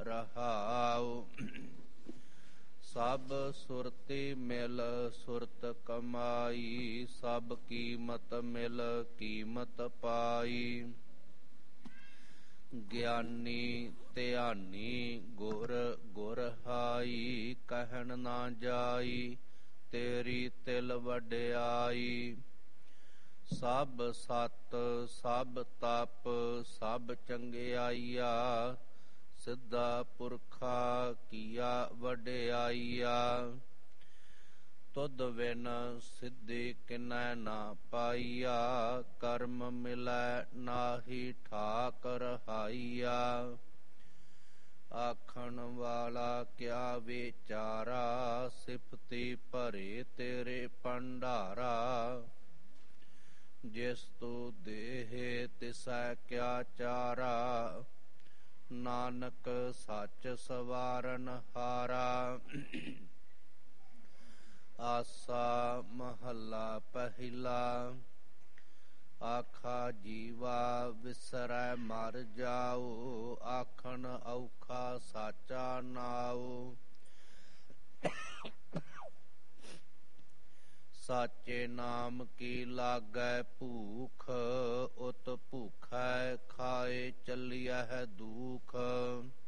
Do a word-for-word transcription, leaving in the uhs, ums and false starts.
ਰਹਾਉ। ਸਭ ਸੁਰਤੀ ਮਿਲ ਸੁਰਤ ਕਮਾਈ, ਸਭ ਕੀਮਤ ਮਿਲ ਕੀਮਤ ਪਾਈ। ਗਿਆਨੀ ਧਿਆਨੀ ਗੁਰ ਗੁਰ ਹਾਈ, ਕਹਿਣ ਨਾ ਜਾਈ ਤੇਰੀ ਤਿਲ ਵਡਿਆਈ। ਸਭ ਸਤ ਸਭ ਤਪ ਸਭ ਚੰਗਿਆਈਆ, ਸਿੱਧਾ ਪੁਰਖਾ ਕੀਆ ਵਡਿਆਈਆ। ਤੁਧ ਬਿਨ ਸਿੱਧੀ ਕਿਨੈ ਨਾ ਪਾਈਆ, ਕਰਮ ਮਿਲੈ ਨਾਹੀ ਠਾਕ ਰਹਾਈਆ। ਆਖਣ ਵਾਲਾ ਕਿਆ ਵਿਚਾਰਾ, ਸਿਫਤੀ ਭਰੇ ਤੇਰੇ ਭੰਡਾਰਾ। ਜਿਸ ਤੂ ਦੇਹ ਤਿਸੈ ਕਿਆ ਚਾਰਾ, ਨਾਨਕ ਸੱਚ ਸਵਾਰਨ ਹਾਰਾ। ਆਸਾ ਮਹੱਲਾ ਪਹਿਲਾ। ਆਖਾ ਜੀਵਾ ਵਿਸਰੈ ਮਰ ਜਾਉ, ਆਖਣ ਔਖਾ ਸਾਚਾ ਨਾਉ। ਸਾਚੇ ਨਾਮ ਕੀ ਲਾਗੈ ਭੂਖ, ਉਤ ਭੂਖੈ ਖਾਏ ਚੱਲੀਐ ਦੂਖ।